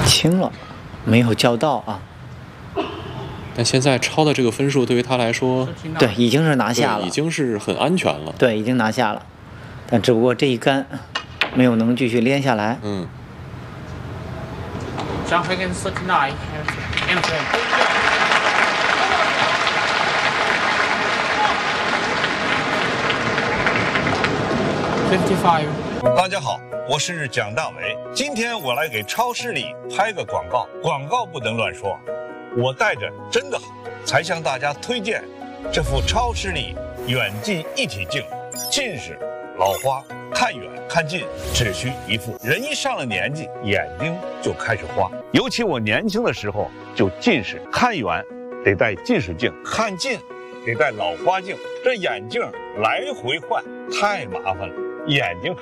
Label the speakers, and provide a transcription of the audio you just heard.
Speaker 1: 轻了，没有叫到啊。
Speaker 2: 但现在超的这个分数对于他来说，
Speaker 1: 对，已经是拿下了，
Speaker 2: 已经是很安全了。
Speaker 1: 对，已经拿下了，但只不过这一杆没有能继续连下来。
Speaker 3: Jump against 39. Enter. 55.
Speaker 4: 大家好，我是蒋大为。今天我来给超视力拍个广告，广告不能乱说。我戴着真的好，才向大家推荐这副超视力远近一体镜。近视、老花、看远看近只需一副。人一上了年纪，眼睛就开始花。尤其我年轻的时候就近视，看远得戴近视镜，看近得戴老花镜。这眼镜来回换太麻烦了，眼睛